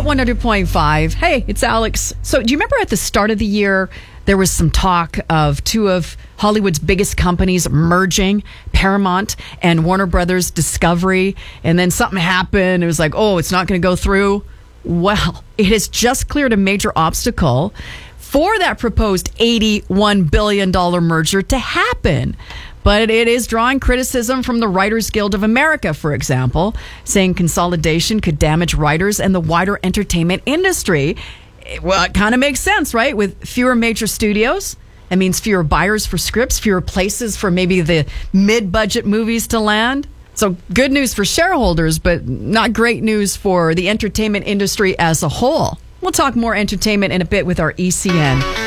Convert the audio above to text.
100.5. Hey, it's Alex. So do you remember at the start of the year, there was some talk of two of Hollywood's biggest companies merging, Paramount and Warner Brothers Discovery, and then something happened. It was like, oh, it's not going to go through. Well, it has just cleared a major obstacle for that proposed $81 billion merger to happen. But it is drawing criticism from the Writers Guild of America, for example, saying consolidation could damage writers and the wider entertainment industry. Well, it kind of makes sense, right? With fewer major studios, that means fewer buyers for scripts, fewer places for maybe the mid-budget movies to land. So good news for shareholders, but not great news for the entertainment industry as a whole. We'll talk more entertainment in a bit with our ECN